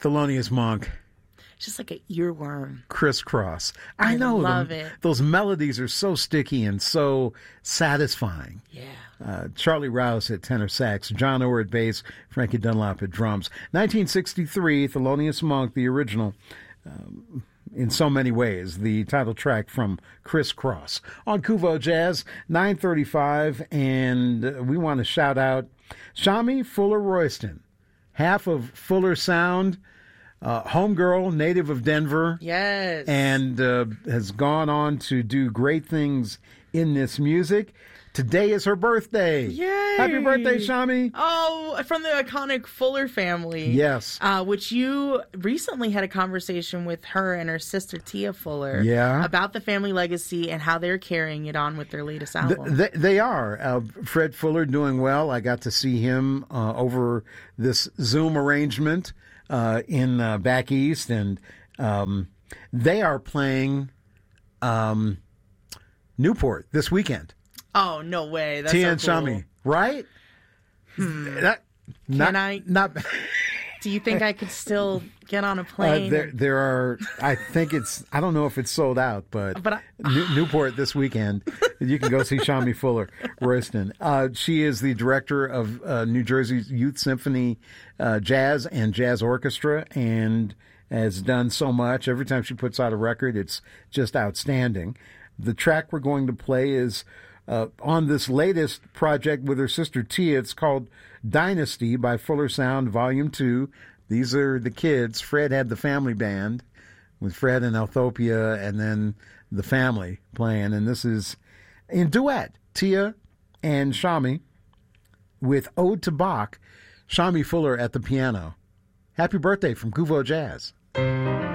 Thelonious Monk. Just like an earworm. Crisscross. I know. Love it. Those melodies are so sticky and so satisfying. Yeah. Charlie Rouse at tenor sax, John Orr at bass, Frankie Dunlop at drums. 1963, Thelonious Monk, the original, in so many ways, the title track from Crisscross. On Kuvo Jazz, 9:35, and we want to shout out Shami Fuller Royston, half of Fuller Sound, homegirl, native of Denver. Yes. And has gone on to do great things in this music. Today is her birthday. Yay! Happy birthday, Shami. Oh, from the iconic Fuller family. Yes. Which you recently had a conversation with her and her sister, Tia Fuller. Yeah. About the family legacy and how they're carrying it on with their latest album. They are. Fred Fuller doing well. I got to see him over this Zoom arrangement in back east, and they are playing Newport this weekend. Oh, no way. That's Tia so and cool. Shami, right? Not. Do you think I could still get on a plane? There are. I think it's. I don't know if it's sold out, but Newport this weekend. You can go see Shami Fuller Royston. She is the director of New Jersey's Youth Symphony Jazz and Jazz Orchestra, and has done so much. Every time she puts out a record, it's just outstanding. The track we're going to play is on this latest project with her sister Tia. It's called Dynasty by Fuller Sound Volume 2. These are the kids. Fred had the family band with Fred and Althopia, and then the family playing. And this is in duet, Tia and Shami with Ode to Bach, Shami Fuller at the piano. Happy birthday from Kuvo Jazz.